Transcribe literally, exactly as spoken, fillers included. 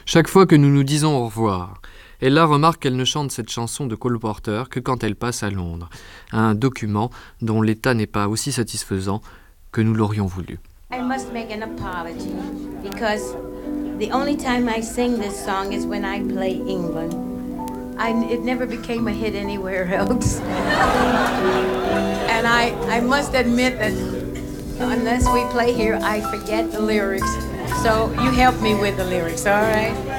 Chaque fois que nous nous disons au revoir, Ella remarque qu'elle ne chante cette chanson de Cole Porter que quand elle passe à Londres, un document dont l'état n'est pas aussi satisfaisant que nous l'aurions voulu. I must make an apology because the only time I sing this song is when I play England. I, it never became a hit anywhere else. And I, I must admit that unless we play here, I forget the lyrics. So you help me with the lyrics, all right?